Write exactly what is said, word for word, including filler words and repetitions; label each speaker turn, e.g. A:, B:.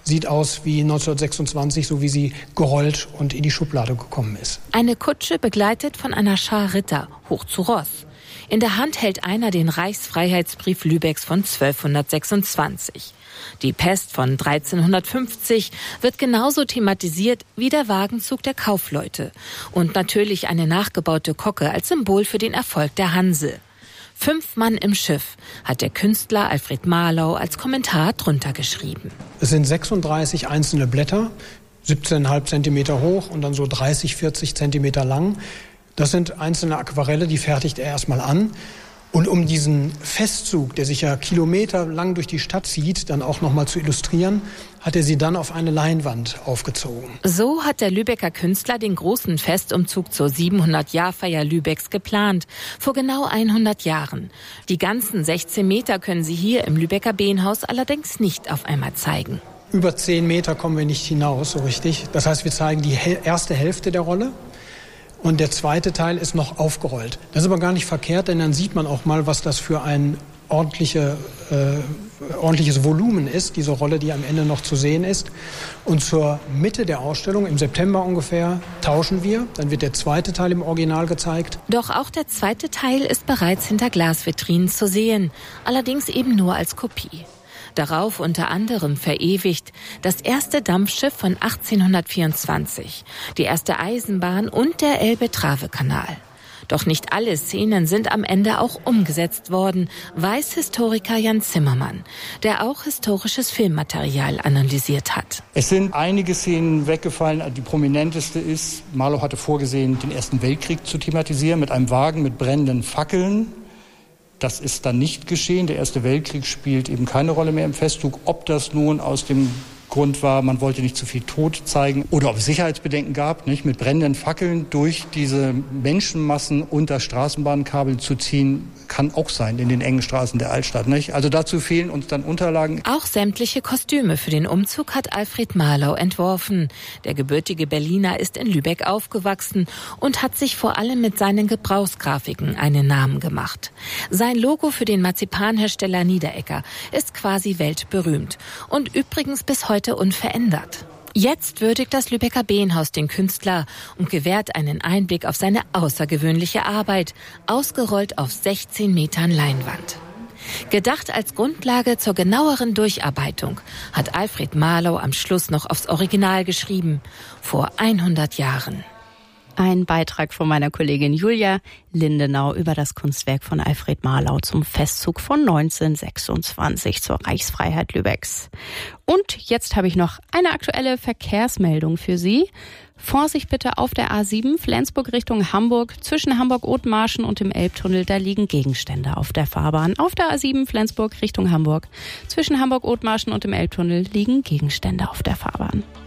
A: sieht aus wie neunzehnhundertsechsundzwanzig, so wie sie gerollt und in die Schublade gekommen ist.
B: Eine Kutsche begleitet von einer Schar Ritter, hoch zu Ross. In der Hand hält einer den Reichsfreiheitsbrief Lübecks von zwölfhundertsechsundzwanzig. Die Pest von dreizehnhundertfünfzig wird genauso thematisiert wie der Wagenzug der Kaufleute. Und natürlich eine nachgebaute Kocke als Symbol für den Erfolg der Hanse. Fünf Mann im Schiff hat der Künstler Alfred Marlau als Kommentar drunter geschrieben.
A: Es sind sechsunddreißig einzelne Blätter, siebzehn Komma fünf Zentimeter hoch und dann so dreißig, vierzig Zentimeter lang. Das sind einzelne Aquarelle, die fertigt er erstmal an. Und um diesen Festzug, der sich ja kilometerlang durch die Stadt zieht, dann auch nochmal zu illustrieren, hat er sie dann auf eine Leinwand aufgezogen.
B: So hat der Lübecker Künstler den großen Festumzug zur siebenhundert-Jahr-Feier Lübecks geplant, vor genau hundert Jahren. Die ganzen sechzehn Meter können Sie hier im Lübecker Behnhaus allerdings nicht auf einmal zeigen.
A: Über zehn Meter kommen wir nicht hinaus, so richtig. Das heißt, wir zeigen die erste Hälfte der Rolle. Und der zweite Teil ist noch aufgerollt. Das ist aber gar nicht verkehrt, denn dann sieht man auch mal, was das für ein ordentliche, äh, ordentliches Volumen ist, diese Rolle, die am Ende noch zu sehen ist. Und zur Mitte der Ausstellung, im September ungefähr, tauschen wir. Dann wird der zweite Teil im Original gezeigt.
B: Doch auch der zweite Teil ist bereits hinter Glasvitrinen zu sehen, allerdings eben nur als Kopie. Darauf unter anderem verewigt das erste Dampfschiff von achtzehnhundertvierundzwanzig, die erste Eisenbahn und der Elbe-Trave-Kanal. Doch nicht alle Szenen sind am Ende auch umgesetzt worden, weiß Historiker Jan Zimmermann, der auch historisches Filmmaterial analysiert hat.
C: Es sind einige Szenen weggefallen. Die prominenteste ist, Marlau hatte vorgesehen, den Ersten Weltkrieg zu thematisieren mit einem Wagen mit brennenden Fackeln. Das ist dann nicht geschehen. Der Erste Weltkrieg spielt eben keine Rolle mehr im Festzug. Ob das nun aus dem Grund war, man wollte nicht zu viel Tod zeigen oder ob es Sicherheitsbedenken gab, nicht mit brennenden Fackeln durch diese Menschenmassen unter Straßenbahnkabel zu ziehen, kann auch sein in den engen Straßen der Altstadt. Nicht? Also dazu fehlen uns dann Unterlagen.
B: Auch sämtliche Kostüme für den Umzug hat Alfred Marlau entworfen. Der gebürtige Berliner ist in Lübeck aufgewachsen und hat sich vor allem mit seinen Gebrauchsgrafiken einen Namen gemacht. Sein Logo für den Marzipanhersteller Niederegger ist quasi weltberühmt und übrigens bis heute unverändert. Jetzt würdigt das Lübecker Behnhaus den Künstler und gewährt einen Einblick auf seine außergewöhnliche Arbeit, ausgerollt auf sechzehn Metern Leinwand. Gedacht als Grundlage zur genaueren Durcharbeitung hat Alfred Marlau am Schluss noch aufs Original geschrieben, vor hundert Jahren.
D: Ein Beitrag von meiner Kollegin Julia Lindenau über das Kunstwerk von Alfred Marlau zum Festzug von neunzehnhundertsechsundzwanzig zur Reichsfreiheit Lübecks. Und jetzt habe ich noch eine aktuelle Verkehrsmeldung für Sie. Vorsicht bitte auf der A sieben, Flensburg Richtung Hamburg. Zwischen Hamburg-Othmarschen und dem Elbtunnel, da liegen Gegenstände auf der Fahrbahn. Auf der A sieben, Flensburg Richtung Hamburg. Zwischen Hamburg-Othmarschen und dem Elbtunnel liegen Gegenstände auf der Fahrbahn.